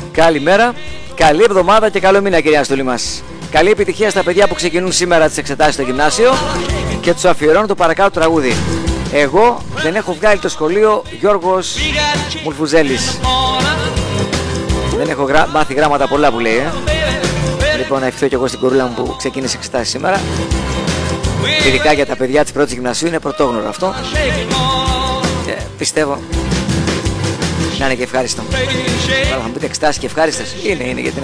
Καλημέρα, καλή εβδομάδα και καλό μήνα, κυρία Αναστολή μας. Καλή επιτυχία στα παιδιά που ξεκινούν σήμερα τις εξετάσεις στο γυμνάσιο και τους αφιερώνω το παρακάτω τραγούδι. Εγώ δεν έχω βγάλει το σχολείο, Γιώργος Μουλφουζέλης. Δεν έχω μάθει γράμματα πολλά που λέει, Λοιπόν, να ευχηθώ και εγώ στην κορούλα μου που ξεκίνησε εξετάσεις σήμερα. Ειδικά για τα παιδιά της πρώτης γυμνασίου είναι πρωτόγνωρο αυτό. Και πιστεύω να είναι και ευχάριστο. Θα μου πείτε εξετάσεις και ευχάριστες. Είναι γιατί